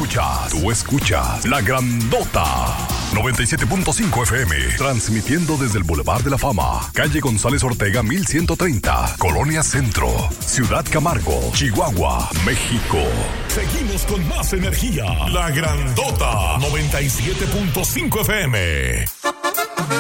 escuchas La Grandota 97.5 FM, transmitiendo desde el Boulevard de la Fama, calle González Ortega 1130, Colonia Centro, Ciudad Camargo, Chihuahua, México. Seguimos con más energía. La Grandota 97.5 FM.